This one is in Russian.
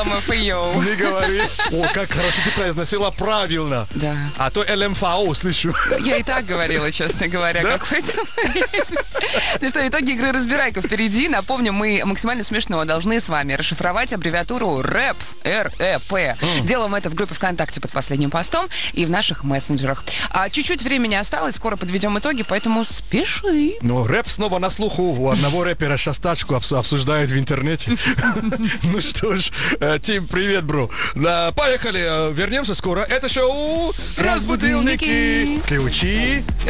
ЛМФАО. Не говори. О, как хорошо ты произносила правильно. Да. А то ЛМФАО слышу. Я и так говорила, честно говоря, Да? какой-то. Ну что, итоги игры «Разбирайка» впереди. Напомню, мы максимально смешно должны с вами расшифровать аббревиатуру РЭП, РЭП. Делаем это в группе ВКонтакте под последним постом и в наших мессенджерах. Чуть-чуть времени осталось, скоро подведем итоги, поэтому спеши. Ну, рэп снова на слуху. У одного рэпера сейчас тачку обсуждают в интернете. Ну что ж, Тим, привет, бро. Поехали, вернемся скоро. Это шоу «Разбудилники». Ключи